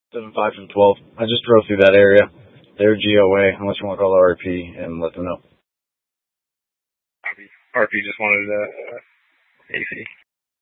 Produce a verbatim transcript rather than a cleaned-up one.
seven five from twelve. I just drove through that area. They're G O A, unless you want to call R P and let them know. R P just wanted uh, A C.